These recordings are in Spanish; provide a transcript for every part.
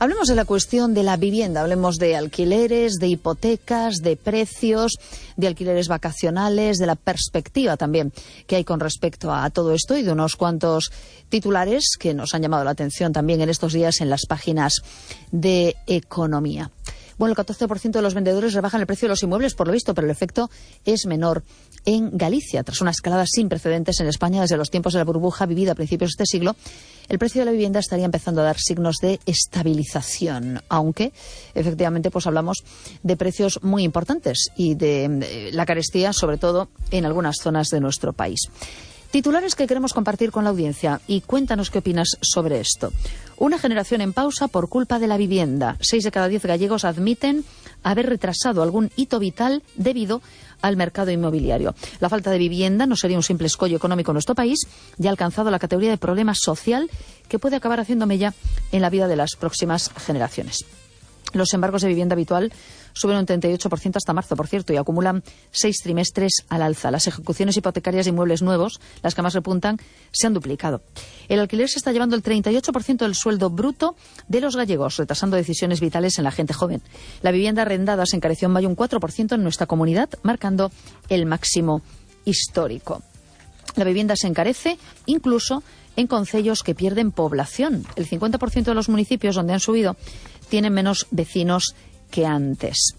Hablemos de la cuestión de la vivienda, hablemos de alquileres, de hipotecas, de precios, de alquileres vacacionales, de la perspectiva también que hay con respecto a todo esto y de unos cuantos titulares que nos han llamado la atención también en estos días en las páginas de economía. Bueno, el 14% de los vendedores rebajan el precio de los inmuebles, por lo visto, pero el efecto es menor en Galicia. Tras una escalada sin precedentes en España desde los tiempos de la burbuja vivida a principios de este siglo, el precio de la vivienda estaría empezando a dar signos de estabilización, aunque efectivamente pues hablamos de precios muy importantes y de la carestía, sobre todo en algunas zonas de nuestro país. Titulares que queremos compartir con la audiencia y cuéntanos qué opinas sobre esto. Una generación en pausa por culpa de la vivienda. 6 de cada 10 gallegos admiten haber retrasado algún hito vital debido al mercado inmobiliario. La falta de vivienda no sería un simple escollo económico en nuestro país, ya ha alcanzado la categoría de problema social que puede acabar haciendo mella en la vida de las próximas generaciones. Los embargos de vivienda habitual suben un 38% hasta marzo, por cierto, y acumulan 6 trimestres al alza. Las ejecuciones hipotecarias de inmuebles nuevos, las que más repuntan, se han duplicado. El alquiler se está llevando el 38% del sueldo bruto de los gallegos, retrasando decisiones vitales en la gente joven. La vivienda arrendada se encareció en mayo un 4% en nuestra comunidad, marcando el máximo histórico. La vivienda se encarece incluso en concellos que pierden población. El 50% de los municipios donde han subido tienen menos vecinos que antes.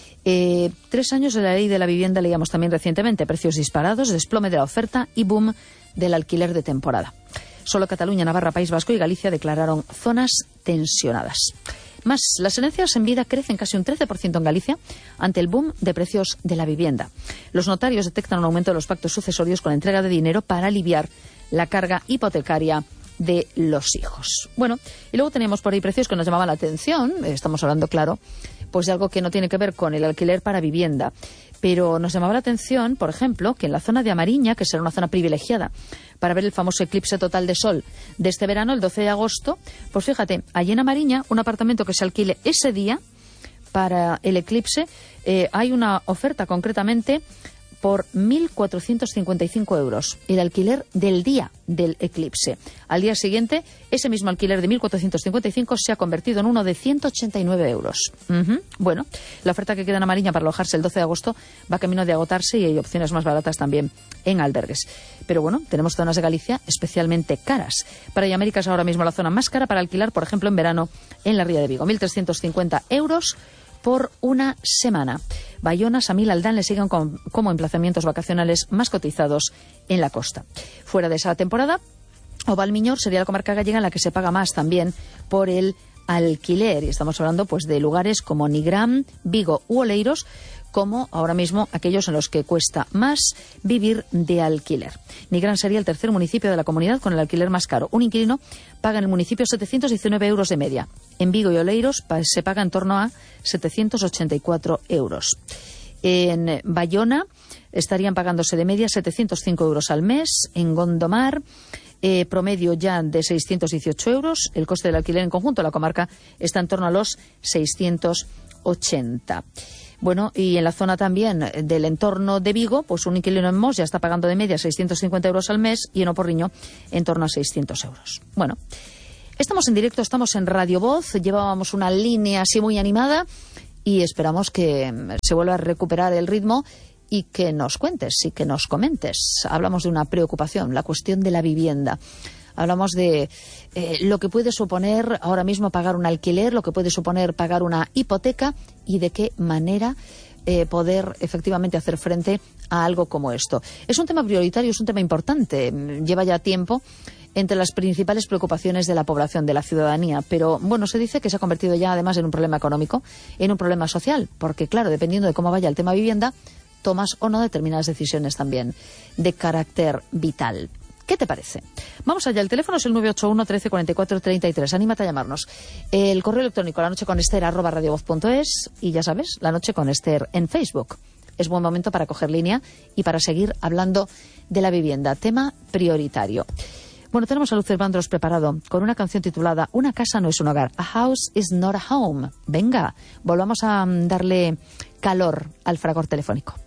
3 años de la ley de la vivienda leíamos también recientemente. Precios disparados, desplome de la oferta y boom del alquiler de temporada. Solo Cataluña, Navarra, País Vasco y Galicia declararon zonas tensionadas. Más, las herencias en vida crecen casi un 13% en Galicia ante el boom de precios de la vivienda. Los notarios detectan un aumento de los pactos sucesorios con la entrega de dinero para aliviar la carga hipotecaria de los hijos. Bueno, y luego teníamos por ahí precios que nos llamaban la atención. Estamos hablando, claro, pues de algo que no tiene que ver con el alquiler para vivienda. Pero nos llamaba la atención, por ejemplo, que en la zona de Amariña, que será una zona privilegiada para ver el famoso eclipse total de sol de este verano, el 12 de agosto, pues fíjate, allí en Amariña, un apartamento que se alquile ese día para el eclipse, hay una oferta concretamente por 1.455 euros, el alquiler del día del eclipse. Al día siguiente, ese mismo alquiler de 1.455 se ha convertido en uno de 189 euros. Bueno, la oferta que queda en Amariña para alojarse el 12 de agosto va camino de agotarse y hay opciones más baratas también en albergues. Pero bueno, tenemos zonas de Galicia especialmente caras. Para América es ahora mismo la zona más cara para alquilar, por ejemplo, en verano en la Ría de Vigo. 1.350 euros por una semana. Bayona, Samil, Aldán le siguen como emplazamientos vacacionales más cotizados en la costa. Fuera de esa temporada, o Valmiñor sería la comarca gallega en la que se paga más también por el alquiler. Y estamos hablando pues de lugares como Nigrán, Vigo u Oleiros, como ahora mismo aquellos en los que cuesta más vivir de alquiler. Nigrán sería el tercer municipio de la comunidad con el alquiler más caro. Un inquilino paga en el municipio 719 euros de media. En Vigo y Oleiros se paga en torno a 784 euros. En Bayona estarían pagándose de media 705 euros al mes. En Gondomar, promedio ya de 618 euros. El coste del alquiler en conjunto de la comarca está en torno a los 680. Bueno, y en la zona también del entorno de Vigo, pues un inquilino en Mos ya está pagando de media 650 euros al mes y en Oporriño en torno a 600 euros. Bueno, estamos en directo, estamos en Radio Voz, llevábamos una línea así muy animada y esperamos que se vuelva a recuperar el ritmo y que nos cuentes y que nos comentes. Hablamos de una preocupación, la cuestión de la vivienda. Hablamos de lo que puede suponer ahora mismo pagar un alquiler, lo que puede suponer pagar una hipoteca y de qué manera poder efectivamente hacer frente a algo como esto. Es un tema prioritario, es un tema importante. Lleva ya tiempo entre las principales preocupaciones de la población, de la ciudadanía. Pero, bueno, se dice que se ha convertido ya además en un problema económico, en un problema social. Porque, claro, dependiendo de cómo vaya el tema vivienda, tomas o no determinadas decisiones también de carácter vital. ¿Qué te parece? Vamos allá, el teléfono es el 981 13 44 33. Anímate a llamarnos. El correo electrónico lanocheconester@radiovoz.es y ya sabes, La Noche con Ester en Facebook. Es buen momento para coger línea y para seguir hablando de la vivienda, tema prioritario. Bueno, tenemos a Luther Vandross preparado con una canción titulada Una casa no es un hogar. A house is not a home. Venga, volvamos a darle calor al fragor telefónico.